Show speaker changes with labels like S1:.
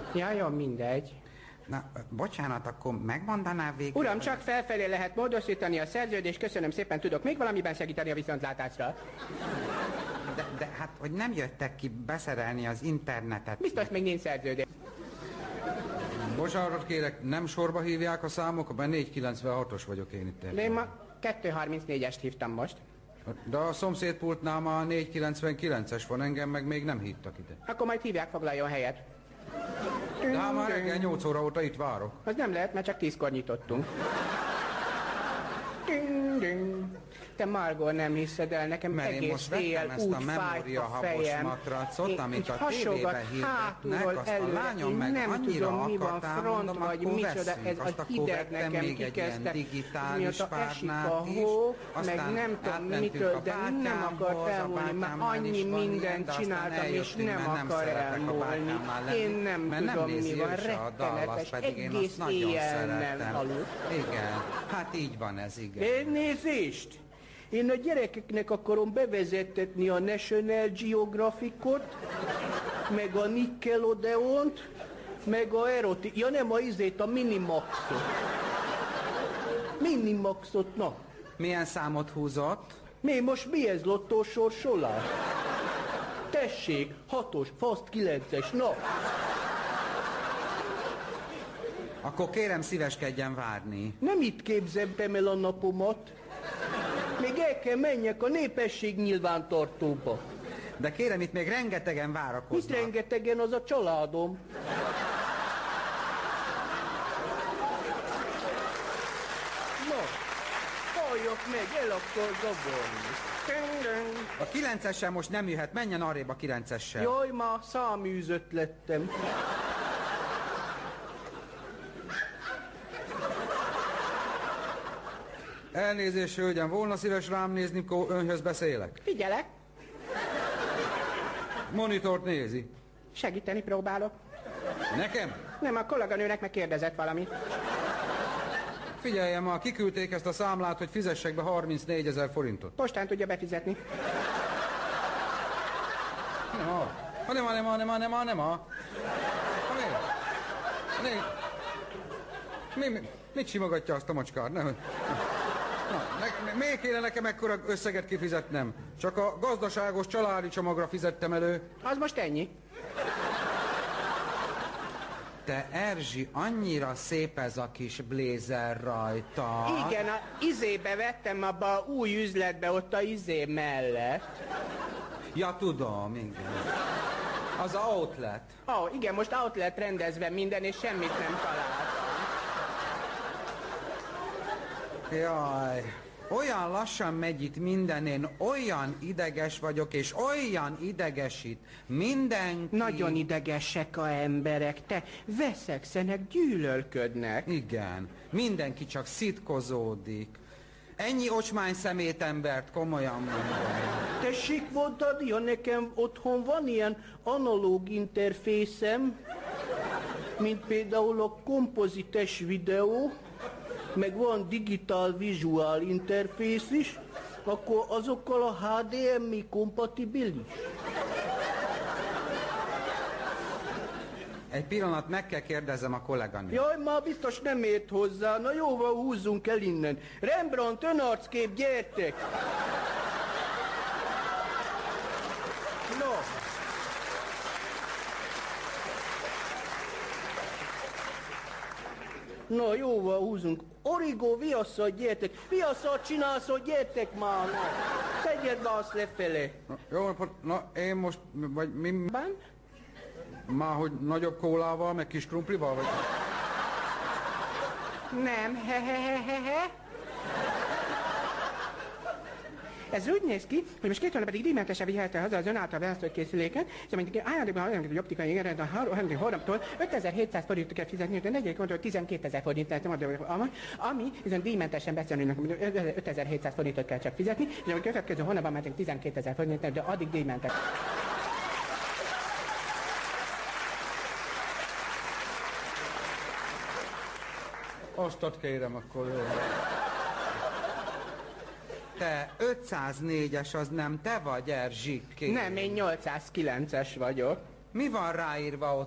S1: Ja, jó, mindegy.
S2: Na, bocsánat, akkor megmondaná végül...
S1: Uram, csak felfelé lehet módosítani a szerződést, köszönöm szépen, tudok még valamiben segíteni a viszontlátásra?
S2: De hát, hogy nem jöttek ki beszerelni az internetet.
S1: Biztos még nincs szerződés.
S3: Bocsánat kérek, nem sorba hívják a számok, mert 496-os vagyok én itt.
S1: De én ma 234-est hívtam most.
S3: De a szomszédpultnál már 499-es van, engem meg még nem hívtak ide.
S1: Akkor majd hívják, foglaljon helyet.
S3: De hát már reggel 8 óra óta itt várok.
S1: Az nem lehet, mert csak 10-kor nyitottunk. Te, Margó, nem hiszed el, nekem
S2: mert
S1: egész
S2: én most vettem ezt a memóriahabos matracot, amit a tévébe hirdetnek, azt a lányom meg annyira akartál, mondom, akkor veszünk. Azt akkor vettem még egy ilyen digitális párnát is, aztán átmentünk a bátyámhoz, a bátyám is van ilyen, de aztán eljöttünk, mert nem szeretek a bátyámmal lenni, mert nem nézi ő se a Dallas, pedig én azt nagyon szerettem. Igen, hát így van ez, igen.
S4: Elnézést! Én a gyerekeknek akarom bevezettetni a National Geographicot, meg a Nickelodeont, meg a ja nem, a Minimaxot. Minimaxot, na.
S2: Milyen számot húzott?
S4: Most mi ez, lottósorsolás? Tessék, 6-os, fast 9-es, na.
S2: Akkor kérem, szíveskedjen várni.
S4: Nem itt képzeltem el a napomat. Még el kell menjek a népesség nyilvántartóba.
S2: De kérem, itt még rengetegen várakoznak.
S4: Mit rengetegen, az a családom. Na, halljak meg, el akar zavarni.
S2: A 9-essel most nem jöhet, menjen arrébb a 9-essel.
S4: Jaj, már száműzött lettem.
S3: Elnézést, hölgyem, volna szíves rám nézni, mikor önhöz beszélek?
S1: Figyelek.
S3: Monitort nézi.
S1: Segíteni próbálok.
S3: Nekem?
S1: Nem, a kolléganőnek megkérdezett valamit.
S3: Figyeljem, már kiküldték ezt a számlát, hogy fizessek be 34 000 forintot.
S1: Postán tudja befizetni.
S3: Nem. Mit simogatja azt a macskát? Miért kéne nekem ekkora összeget kifizetnem? Csak a gazdaságos családi csomagra fizettem elő.
S1: Az most ennyi.
S2: Te, Erzsi, annyira szép ez a kis blézer rajta.
S1: Igen, a izébe vettem abba a új üzletbe, ott a izé mellett.
S2: Ja, tudom, igen. Az outlet.
S1: Igen, most outlet rendezve minden, és semmit nem találtam.
S2: Jaj, olyan lassan megy itt minden, én olyan ideges vagyok, és olyan idegesít mindenki.
S1: Nagyon idegesek a emberek, te veszekszenek, gyűlölködnek.
S2: Igen, mindenki csak szitkozódik. Ennyi ocsmány szemétembert, komolyan mondom.
S4: Tessék mondani, ja nekem otthon van ilyen analóg interfészem, mint például a kompozites videó, meg van digital visual interfész is, akkor azokkal a HDMI kompatibilis.
S2: Egy pillanat, meg kell kérdezzem a kolléganőt.
S4: Jaj, már biztos nem ért hozzá, na jóval húzzunk el innen. Rembrandt, önarckép, gyertek! No. Na, jóval húzunk. Origo, viasszal, gyertek. Viasszal csinálsz, hogy gyertek már, na. Tegyed be azt lefele.
S3: Jó napot, na én most, vagy mi?
S1: Bán?
S3: Már hogy nagyobb kólával, meg kis krumplival, vagy?
S1: Nem, he. Ez úgy néz ki, hogy most 2 hónapig díjmentesen vihelte haza az ön által választott készüléket, és amint ajándékban hogy optikai égered a hónaptól 5700 forintot kell fizetni, de 4 hónaptól 12 000 forint lehet, ami viszont díjmentesen beszélőnek, 5700 forintot kell csak fizetni, és a következő hónapban már 12 000 forint, de addig díjmentes.
S3: Azt kérem, akkor jó.
S2: Te 504-es az nem te vagy, Erzsikké?
S1: Nem, én 809-es vagyok.
S2: Mi van ráírva ott